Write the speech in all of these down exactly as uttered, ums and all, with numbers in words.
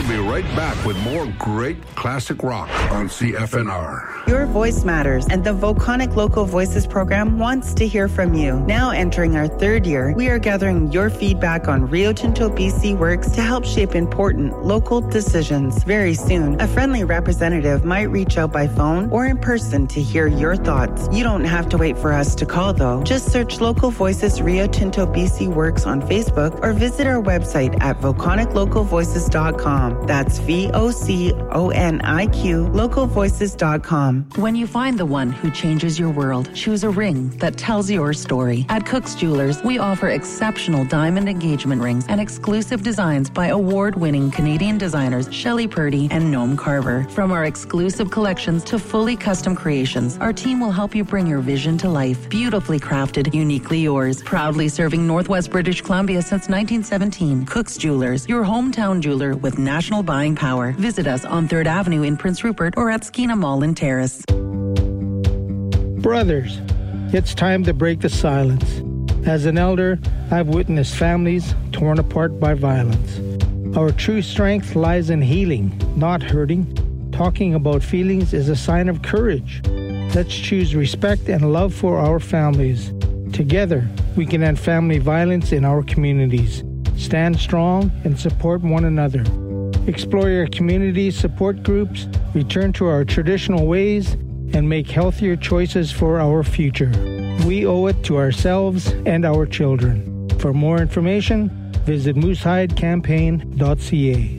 We'll be right back with more great classic rock on C F N R. Your voice matters, and the Voconic Local Voices program wants to hear from you. Now entering our third year, we are gathering your feedback on Rio Tinto B C works to help shape important local decisions. Very soon, a friendly representative might reach out by phone or in person to hear your thoughts. You don't have to wait for us to call, though. Just search Local Voices Rio Tinto B C Works on Facebook or visit our website at voconic local voices dot com. That's V O C O N I Q, local voices dot com. When you find the one who changes your world, choose a ring that tells your story. At Cook's Jewelers, we offer exceptional diamond engagement rings and exclusive designs by award-winning Canadian designers Shelley Purdy and Noam Carver. From our exclusive collections to fully custom creations, our team will help you bring your vision to life. Beautifully crafted, uniquely yours. Proudly serving Northwest British Columbia since nineteen seventeen. Cook's Jewelers, your hometown jeweler with national buying power. Visit us on third Avenue in Prince Rupert or at Skeena Mall in Terrace. Brothers, it's time to break the silence. As an elder, I've witnessed families torn apart by violence. Our true strength lies in healing, not hurting. Talking about feelings is a sign of courage. Let's choose respect and love for our families. Together, we can end family violence in our communities. Stand strong and support one another. Explore your community support groups, return to our traditional ways, and make healthier choices for our future. We owe it to ourselves and our children. For more information, visit moose hide campaign dot c a.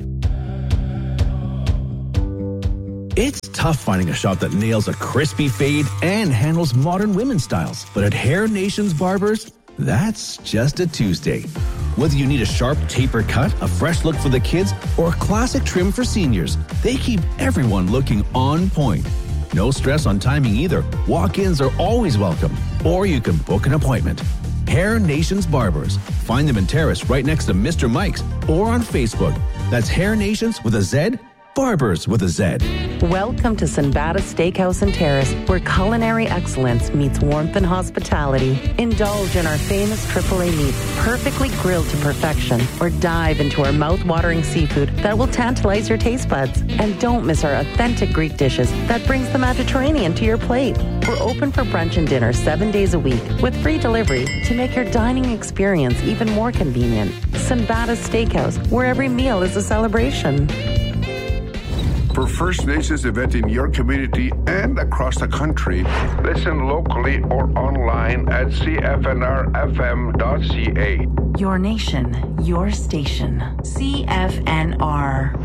It's tough finding a shop that nails a crispy fade and handles modern women's styles. But at Hair Nations Barbers, that's just a Tuesday. Whether you need a sharp taper cut, a fresh look for the kids, or a classic trim for seniors, they keep everyone looking on point. No stress on timing either. Walk-ins are always welcome. Or you can book an appointment. Hair Nations Barbers. Find them in Terrace right next to Mister Mike's or on Facebook. That's Hair Nations with a Z, Barbers with a Z. Welcome to Sinbada Steakhouse and Terrace, where culinary excellence meets warmth and hospitality. Indulge in our famous triple A meats, perfectly grilled to perfection, or dive into our mouth-watering seafood that will tantalize your taste buds. And don't miss our authentic Greek dishes that brings the Mediterranean to your plate. We're open for brunch and dinner seven days a week with free delivery to make your dining experience even more convenient. Sinbada Steakhouse, where every meal is a celebration. For First Nations event in your community and across the country, listen locally or online at c f n r f m dot c a. Your nation, your station. C F N R.